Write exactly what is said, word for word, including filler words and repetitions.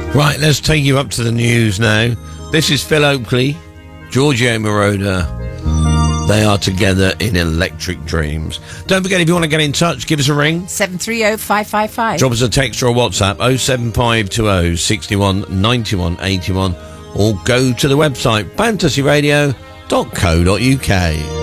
Right, let's take you up to the news now. This is Phil Oakley, Giorgio Moroder. They are together in Electric Dreams. Don't forget, if you want to get in touch, give us a ring. seven three zero, five five five. Drop us a text or a WhatsApp, oh seven five two oh, six one, nine one, eight one, or go to the website fantasy radio dot co dot uk.